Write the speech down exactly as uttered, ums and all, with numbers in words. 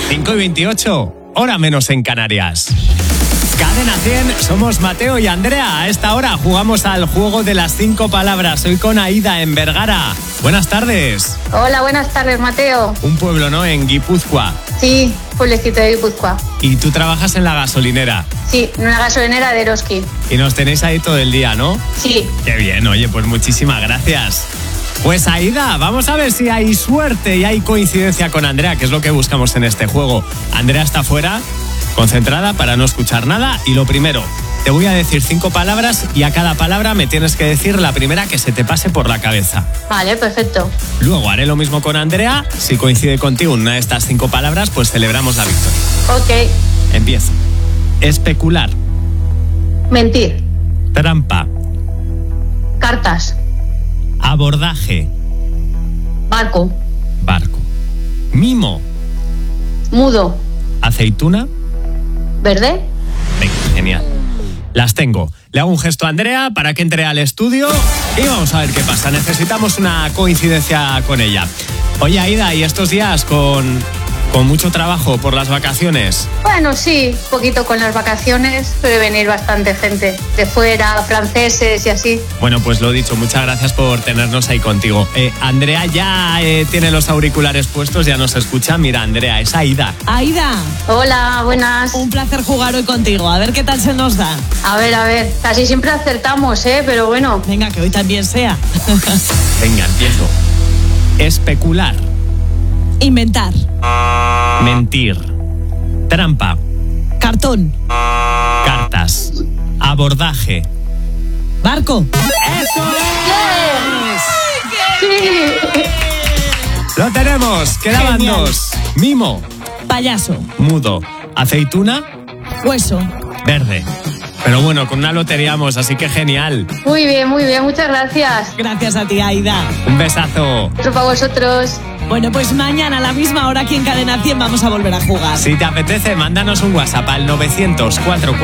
cinco y veintiocho, hora menos en Canarias. Cadena cien, somos Mateo y Andrea. A esta hora jugamos al juego de las cinco palabras. Hoy con Aida en Vergara. Buenas tardes. Hola, buenas tardes, Mateo. Un pueblo, ¿no? En Guipúzcoa. Sí, pueblecito de Guipúzcoa. Y tú trabajas en la gasolinera. Sí, en una gasolinera de Eroski. Y nos tenéis ahí todo el día, ¿no? Sí. Qué bien, oye, pues muchísimas gracias. Pues Aida, vamos a ver si hay suerte y hay coincidencia con Andrea, que es lo que buscamos en este juego. Andrea está fuera, concentrada para no escuchar nada. Y lo primero, te voy a decir cinco palabras y a cada palabra me tienes que decir la primera que se te pase por la cabeza. Vale, perfecto. Luego haré lo mismo con Andrea. Si coincide contigo una de estas cinco palabras, pues celebramos la victoria. Ok. Empiezo. Especular. Mentir. Trampa. Cartas. Abordaje. Barco. Barco. Mimo. Mudo. Aceituna. Verde. Venga, genial. Las tengo. Le hago un gesto a Andrea para que entre al estudio y vamos a ver qué pasa. Necesitamos una coincidencia con ella. Oye, Aida, ¿y estos días con, con mucho trabajo por las vacaciones? Bueno, sí, un poquito con las vacaciones. Suele venir bastante gente de fuera, franceses y así. Bueno, pues lo dicho, muchas gracias por tenernos ahí contigo. Eh, Andrea ya eh, tiene los auriculares puestos, ya nos escucha. Mira, Andrea, es Aida. Aida. Hola, buenas. Un placer jugar hoy contigo. A ver qué tal se nos da. A ver, a ver. Casi siempre acertamos, ¿eh? Pero bueno. Venga, que hoy también sea. Venga, empiezo. Especular. Inventar. Mentir. Trampa. Cartón. Cartas. Abordaje. Barco. ¡Eso es! Sí. ¡Lo tenemos! Quedaban Genial. dos. Mimo. Payaso. Mudo. Aceituna. Hueso. Verde. Pero bueno, con una loteríamos, así que genial. Muy bien, muy bien. Muchas gracias. Gracias a ti, Aida. Un besazo. Otro para vosotros. Bueno, pues mañana a la misma hora aquí en Cadena cien vamos a volver a jugar. Si te apetece, mándanos un WhatsApp al novecientos cuatro